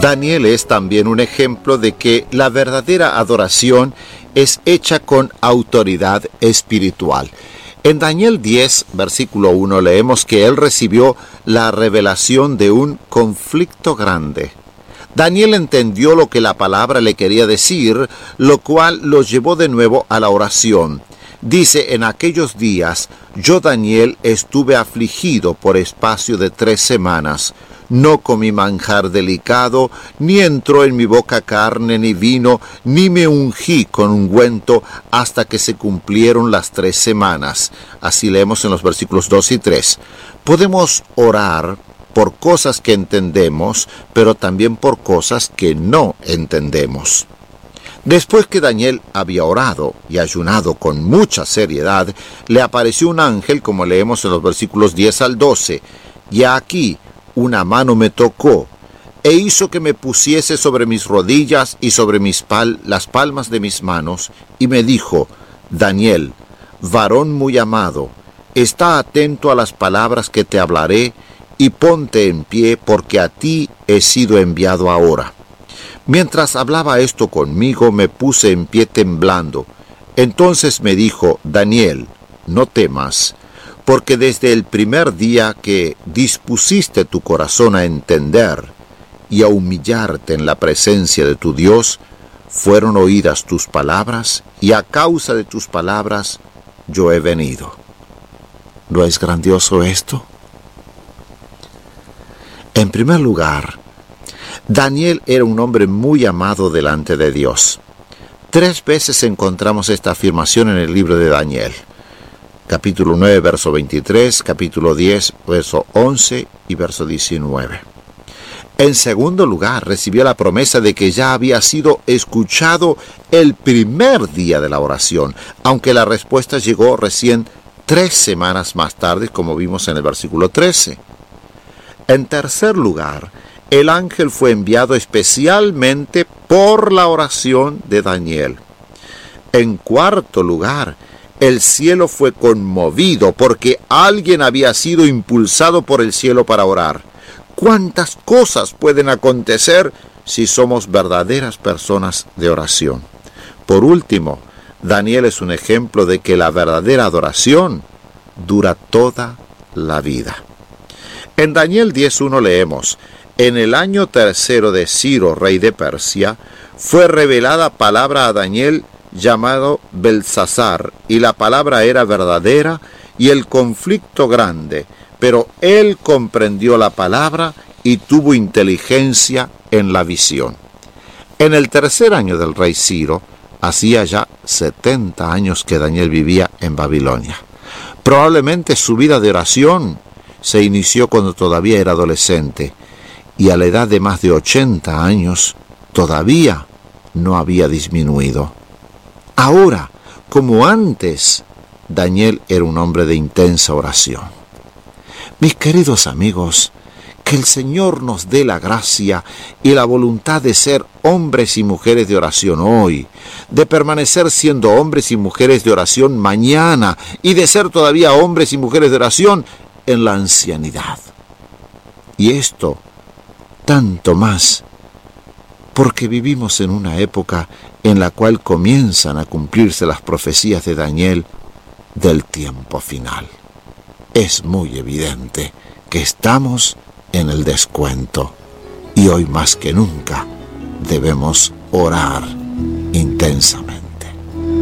Daniel es también un ejemplo de que la verdadera adoración es hecha con autoridad espiritual. En Daniel 10, versículo 1, leemos que él recibió la revelación de un conflicto grande. Daniel entendió lo que la palabra le quería decir, lo cual lo llevó de nuevo a la oración. Dice, en aquellos días, yo Daniel estuve afligido por espacio de 3 semanas. No comí manjar delicado, ni entró en mi boca carne ni vino, ni me ungí con ungüento hasta que se cumplieron las 3 semanas. Así leemos en los versículos 2 y 3. Podemos orar por cosas que entendemos, pero también por cosas que no entendemos. Después que Daniel había orado y ayunado con mucha seriedad, le apareció un ángel, como leemos en los versículos 10 al 12. Y aquí una mano me tocó e hizo que me pusiese sobre mis rodillas y sobre las palmas de mis manos, y me dijo: Daniel, varón muy amado, está atento a las palabras que te hablaré, y ponte en pie, porque a ti he sido enviado ahora. Mientras hablaba esto conmigo, me puse en pie temblando. Entonces me dijo: Daniel, no temas, porque desde el primer día que dispusiste tu corazón a entender y a humillarte en la presencia de tu Dios, fueron oídas tus palabras, y a causa de tus palabras yo he venido. ¿No es grandioso esto? En primer lugar, Daniel era un hombre muy amado delante de Dios. 3 veces encontramos esta afirmación en el libro de Daniel. Capítulo 9, verso 23, capítulo 10, verso 11 y verso 19. En segundo lugar, recibió la promesa de que ya había sido escuchado el primer día de la oración, aunque la respuesta llegó recién 3 semanas más tarde, como vimos en el versículo 13. En tercer lugar, el ángel fue enviado especialmente por la oración de Daniel. En cuarto lugar, el cielo fue conmovido porque alguien había sido impulsado por el cielo para orar. ¿Cuántas cosas pueden acontecer si somos verdaderas personas de oración? Por último, Daniel es un ejemplo de que la verdadera adoración dura toda la vida. En Daniel 10:1 leemos: en el año 3 de Ciro, rey de Persia, fue revelada palabra a Daniel llamado Belsasar, y la palabra era verdadera y el conflicto grande, pero él comprendió la palabra y tuvo inteligencia en la visión. En el 3er año del rey Ciro, hacía ya 70 años que Daniel vivía en Babilonia. Probablemente su vida de oración se inició cuando todavía era adolescente, y a la edad de más de 80 años todavía no había disminuido. Ahora, como antes, Daniel era un hombre de intensa oración. Mis queridos amigos, que el Señor nos dé la gracia y la voluntad de ser hombres y mujeres de oración hoy, de permanecer siendo hombres y mujeres de oración mañana, y de ser todavía hombres y mujeres de oración en la ancianidad. Y esto tanto más porque vivimos en una época en la cual comienzan a cumplirse las profecías de Daniel del tiempo final. Es muy evidente que estamos en el descuento, y hoy más que nunca debemos orar intensamente.